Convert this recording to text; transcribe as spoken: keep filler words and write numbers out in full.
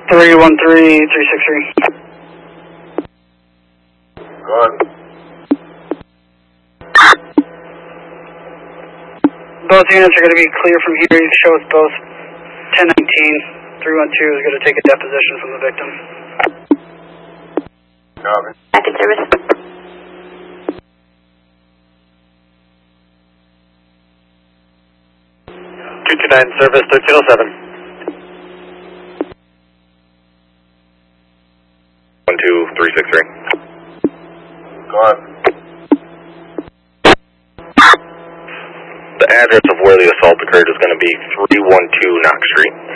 three one three, three six three. Go on. Both units are going to be clear from here. You show us both ten nineteen, three one two is going to take a deposition from the victim. Copy. Back in service. two two nine service, thirteen oh seven. one two three six three. Go on. The address of where the assault occurred is going to be three one two Knox Street.